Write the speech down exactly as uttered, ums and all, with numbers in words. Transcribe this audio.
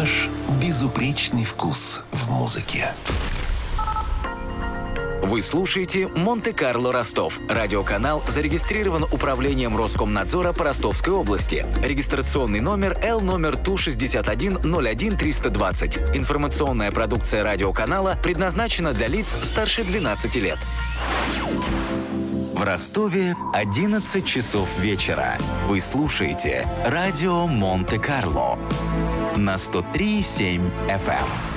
ваш безупречный вкус в музыке. Вы слушаете «Монте-Карло Ростов». Радиоканал зарегистрирован Управлением Роскомнадзора по Ростовской области. Регистрационный номер Л номер Ту шестьдесят один ноль один триста двадцать. Информационная продукция радиоканала предназначена для лиц старше двенадцати лет. В Ростове одиннадцать часов вечера. Вы слушаете радио «Монте-Карло» на сто три и семь эф эм.